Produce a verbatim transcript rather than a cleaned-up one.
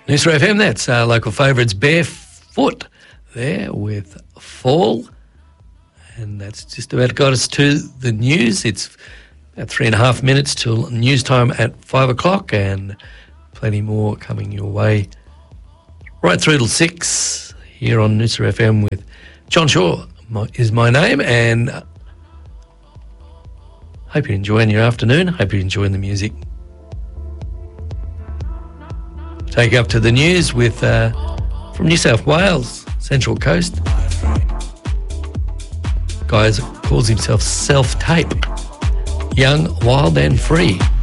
Noosa F M, that's our local favourites, Barefoot there with Fall. And that's just about got us to the news. It's about three and a half minutes till news time at five o'clock, and plenty more coming your way right through till six here on Noosa F M with John Shaw my, is my name, and hope you're enjoying your afternoon. Hope you're enjoying the music. Take up to the news with uh, from New South Wales, Central Coast. Guy calls himself Self Tape, young, wild and free.